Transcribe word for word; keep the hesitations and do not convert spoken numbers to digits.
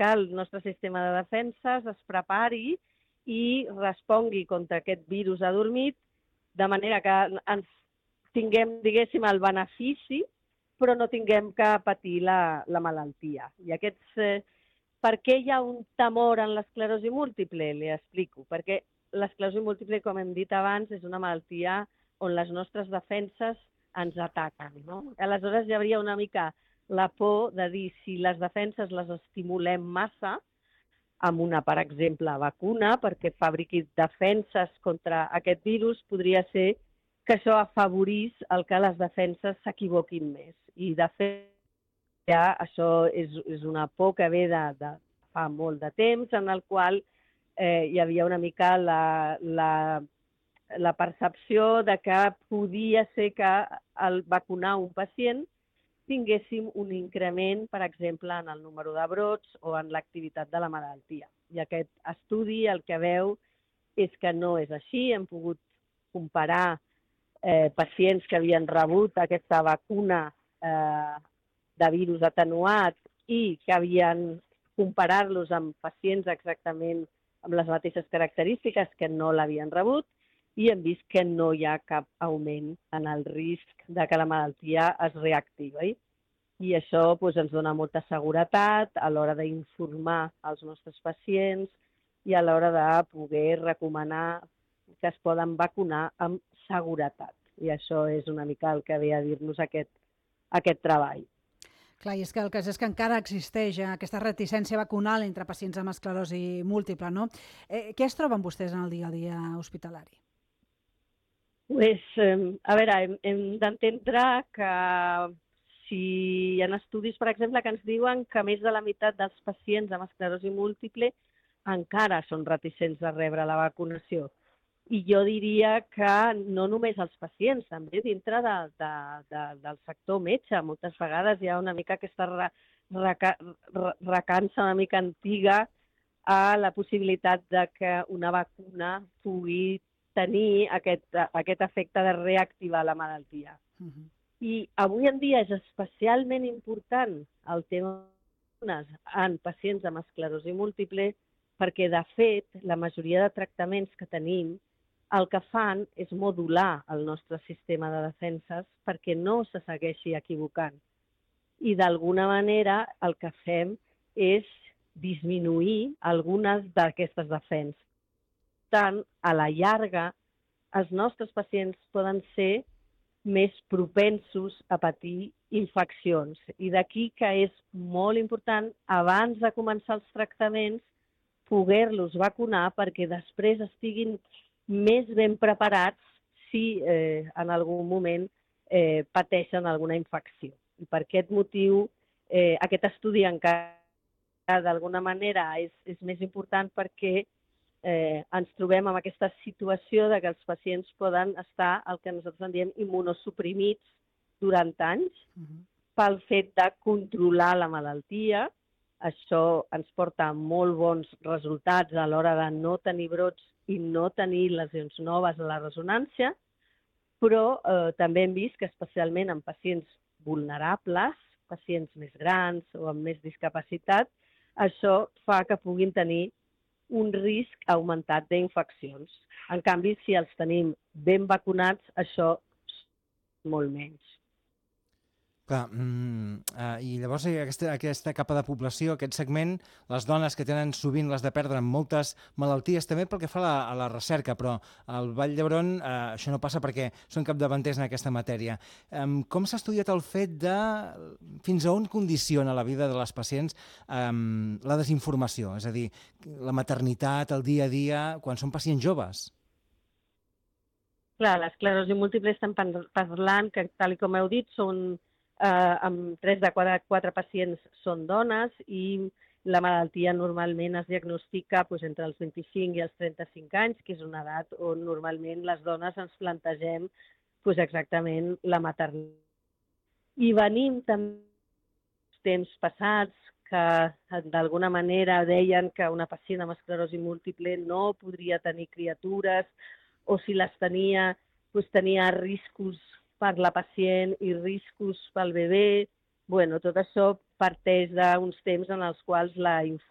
que el nostre sistema de defenses es prepari i respongui contra aquest virus adormit, de manera que ens tinguem, diguéssim, el benefici, però no tinguem que patir la, la malaltia. I aquests, eh, per què hi ha un temor en l'esclerosi múltiple? Li explico. Perquè l'esclerosi múltiple, com hem dit abans, és una malaltia on les nostres defenses ens ataquen, no? Aleshores hi hauria una mica la por de dir si les defenses les estimulem massa amb una, per exemple, vacuna, perquè fabriqui defenses contra aquest virus, podria ser que això afavorís el que les defenses s'equivoquin més. I, de fet, ja això és, és una por que ve de, de fa molt de temps, en el qual eh, hi havia una mica la, la, la percepció de que podia ser que al vacunar un pacient tinguéssim un increment, per exemple, en el número de brots o en l'activitat de la malaltia. I aquest estudi el que veu és que no és així. Hem pogut comparar eh, pacients que havien rebut aquesta vacuna eh, de virus atenuat i que havien comparar-los amb pacients exactament amb les mateixes característiques que no l'havien rebut, i hem vist que no hi ha cap augment en el risc de que la malaltia es reactivi. I això doncs, ens dona molta seguretat a l'hora d'informar els nostres pacients i a l'hora de poder recomanar que es poden vacunar amb seguretat. I això és una mica el que ve a dir-nos aquest, aquest treball. Clar, i és que el cas és que encara existeix aquesta reticència vacunal entre pacients amb esclerosi múltiple, no? Eh, què es troben vostès en el dia a dia hospitalari? Pues, eh, a veure, hem, hem d'entendre que si hi ha estudis, per exemple, que ens diuen que més de la meitat dels pacients amb esclerosi múltiple encara són reticents a rebre la vacunació. I jo diria que no només els pacients, també dintre de, de, de, del sector metge. Moltes vegades hi ha una mica aquesta re, reca, re, recança una mica antiga a la possibilitat de que una vacuna pugui tenir aquest, aquest efecte de reactivar la malaltia. Uh-huh. I avui en dia és especialment important el tema en pacients amb esclerosi múltiple perquè, de fet, la majoria de tractaments que tenim el que fan és modular el nostre sistema de defenses perquè no se segueixi equivocant. I d'alguna manera el que fem és disminuir algunes d'aquestes defenses. Per tant, a la llarga, els nostres pacients poden ser més propensos a patir infeccions. I d'aquí que és molt important, abans de començar els tractaments, poder-los vacunar perquè després estiguin més ben preparats si eh, en algun moment eh, pateixen alguna infecció. I per aquest motiu, eh, aquest estudi encara d'alguna manera és, és més important perquè eh, ens trobem en aquesta situació de que els pacients poden estar, el que nosaltres en diem, immunosuprimits durant anys, uh-huh. pel fet de controlar la malaltia. Això ens porta a molt bons resultats a l'hora de no tenir brots i no tenir lesions noves a la ressonància, però eh, també hem vist que especialment en pacients vulnerables, pacients més grans o amb més discapacitat, això fa que puguin tenir un risc augmentat d'infeccions. En canvi, si els tenim ben vacunats, això és molt menys. Clar, mm, uh, i llavors aquesta, aquesta capa de població, aquest segment, les dones que tenen sovint les de perdre moltes malalties, també pel que fa a la, a la recerca, però al Vall d'Hebron uh, això no passa perquè són capdavanters en aquesta matèria. Um, com s'ha estudiat el fet de fins a on condiciona la vida de les pacients um, la desinformació, és a dir, la maternitat, el dia a dia, quan són pacients joves? Clar, l'esclerosi múltiple estem parlant que, tal com heu dit, són Uh, amb tres de cada quatre pacients són dones i la malaltia normalment es diagnostica pues, entre els vint-i-cinc i els trenta-cinc anys, que és una edat on normalment les dones ens plantegem pues, exactament la maternitat. I venim també temps passats que d'alguna manera deien que una pacient amb esclerosi múltiple no podria tenir criatures o si les tenia, pues, tenia riscos per la pacient i riscos pel bebè. Bueno, tot això parteix d'uns temps en els quals la